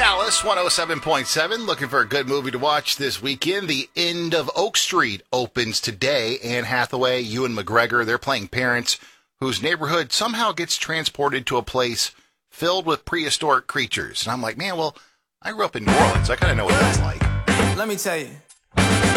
Dallas 107.7. Looking for a good movie to watch this weekend. The End of Oak Street opens today. Anne Hathaway, Ewan McGregor, they're playing parents whose neighborhood somehow gets transported to a place filled with prehistoric creatures. And I'm like, man, well, I grew up in New Orleans. I kind of know what that's like. Let me tell you.